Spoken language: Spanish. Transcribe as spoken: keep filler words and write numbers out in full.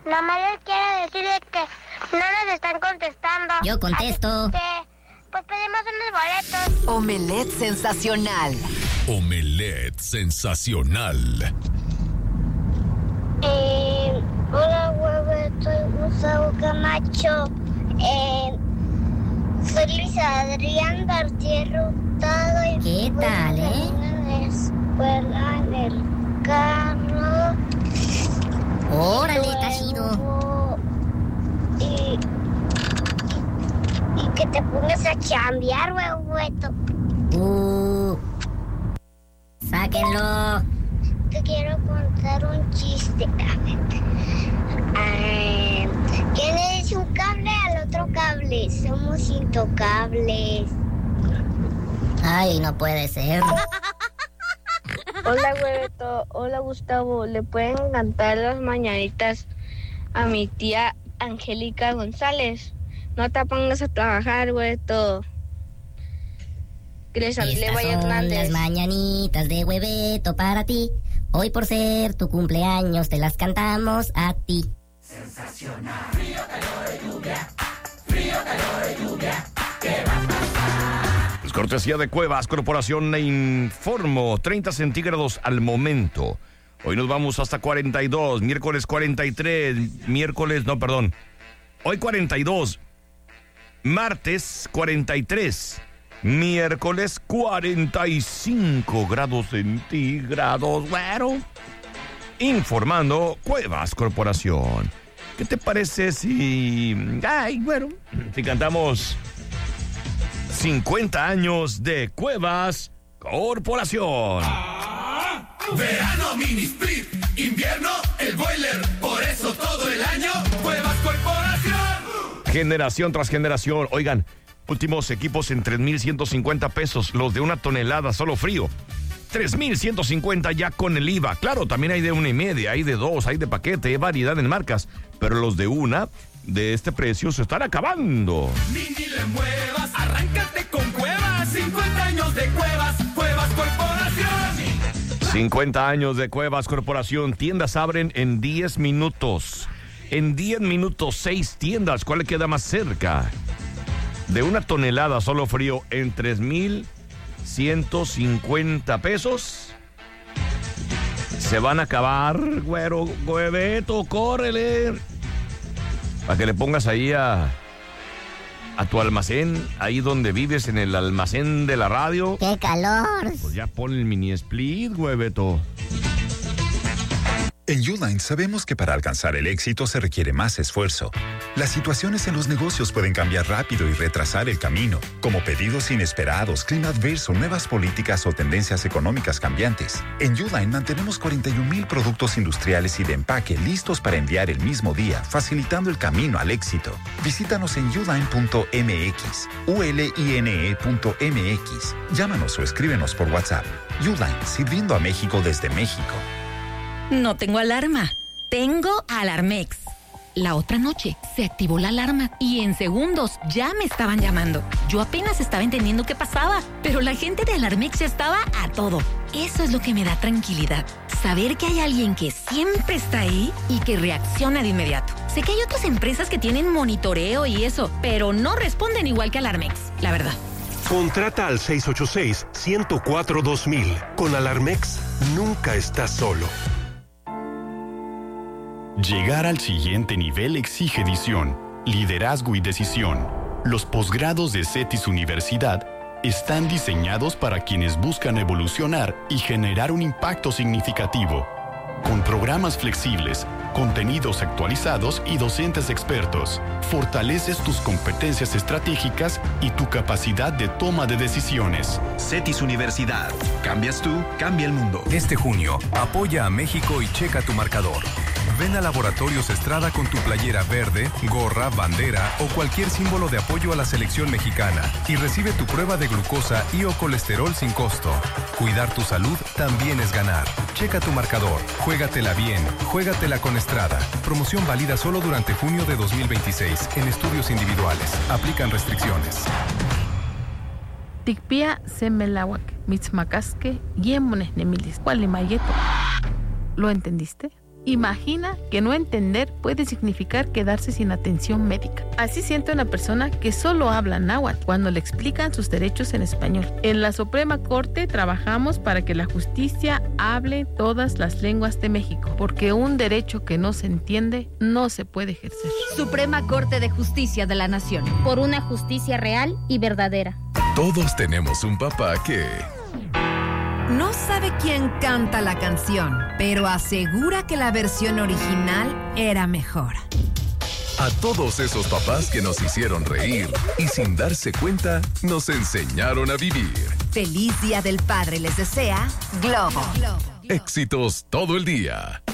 Nomás les quiero decirles que no nos están contestando. Yo contesto. Así que, pues pedimos unos boletos. Omelette sensacional. Omelette sensacional. Eh, hola, huevo, soy Gustavo Camacho. Eh, soy Luis Adrián García Hurtado. Y ¿Qué tal, eh? En la escuela, en el carro. Órale, está chido. Y, y, y que te pongas a chambear, huevueto. Uh, sáquenlo. Te quiero contar un chiste. Ah, ¿quién es un cable al otro cable? Somos intocables. Ay, no puede ser. Hola, hueveto. Hola, Gustavo. ¿Le pueden cantar las mañanitas a mi tía Angélica González? No te pongas a trabajar, hueveto. Que les hable Estas Vaya son Hernández. las mañanitas de Hueveto para ti. Hoy por ser tu cumpleaños te las cantamos a ti. Sensacional. Frío, calor y lluvia. Frío, calor y lluvia. ¿Qué va a pasar? Pues cortesía de Cuevas Corporación, le informo. treinta centígrados al momento. Hoy nos vamos hasta cuarenta y dos. Miércoles cuarenta y tres. Miércoles, no, perdón. Hoy cuarenta y dos. Martes cuarenta y tres. Miércoles cuarenta y cinco grados centígrados, güero. Informando Cuevas Corporación. ¿Qué te parece si... Ay, güero, si cantamos cincuenta años de Cuevas Corporación? Ah, verano mini split, invierno el boiler, por eso todo el año Cuevas Corporación. Generación tras generación, oigan. Últimos equipos en tres mil ciento cincuenta pesos, los de una tonelada solo frío. tres mil ciento cincuenta ya con el I V A. Claro, también hay de una y media, hay de dos, hay de paquete, hay variedad en marcas. Pero los de una, de este precio, se están acabando. Ni, ni le muevas, arráncate con Cuevas. cincuenta años de Cuevas, Cuevas Corporación. cincuenta años de Cuevas Corporación. Tiendas abren en diez minutos. En diez minutos, seis tiendas. ¿Cuál le queda más cerca? De una tonelada solo frío en tres mil ciento cincuenta pesos. Se van a acabar, güero, hueveto, córrele. Para que le pongas ahí a, a tu almacén, ahí donde vives, en el almacén de la radio. ¡Qué calor! Pues ya pon el mini split, hueveto. En Uline sabemos que para alcanzar el éxito se requiere más esfuerzo. Las situaciones en los negocios pueden cambiar rápido y retrasar el camino, como pedidos inesperados, clima adverso, nuevas políticas o tendencias económicas cambiantes. En Uline mantenemos cuarenta y un mil productos industriales y de empaque listos para enviar el mismo día, facilitando el camino al éxito. Visítanos en uline punto m x, u l i n e punto m x. Llámanos o escríbenos por WhatsApp. Uline, sirviendo a México desde México. No tengo alarma. Tengo Alarmex. La otra noche se activó la alarma y en segundos ya me estaban llamando. Yo apenas estaba entendiendo qué pasaba, pero la gente de Alarmex ya estaba a todo. Eso es lo que me da tranquilidad. Saber que hay alguien que siempre está ahí y que reacciona de inmediato. Sé que hay otras empresas que tienen monitoreo y eso, pero no responden igual que Alarmex, la verdad. Contrata al seis ocho seis, uno cero cuatro, dos mil. Con Alarmex nunca estás solo. Llegar al siguiente nivel exige visión, liderazgo y decisión. Los posgrados de CETIS Universidad están diseñados para quienes buscan evolucionar y generar un impacto significativo. Con programas flexibles, contenidos actualizados y docentes expertos, fortaleces tus competencias estratégicas y tu capacidad de toma de decisiones. CETIS Universidad. Cambias tú, cambia el mundo. Este junio, apoya a México y checa tu marcador. Ven a Laboratorios Estrada con tu playera verde, gorra, bandera o cualquier símbolo de apoyo a la selección mexicana y recibe tu prueba de glucosa y o colesterol sin costo. Cuidar tu salud también es ganar. Checa tu marcador. Juégatela bien. Juégatela con Estrada. Promoción válida solo durante junio de dos mil veintiséis en estudios individuales. Aplican restricciones. Tikpia semelawak, mitzmacasque, yemones nemilis, cualimayeto. ¿Lo entendiste? Imagina que no entender puede significar quedarse sin atención médica. Así siente una persona que solo habla náhuatl cuando le explican sus derechos en español. En la Suprema Corte trabajamos para que la justicia hable todas las lenguas de México, porque un derecho que no se entiende no se puede ejercer. Suprema Corte de Justicia de la Nación. Por una justicia real y verdadera. Todos tenemos un papá que... no sabe quién canta la canción, pero asegura que la versión original era mejor. A todos esos papás que nos hicieron reír y sin darse cuenta nos enseñaron a vivir. Feliz Día del Padre les desea Globo. Éxitos todo el día.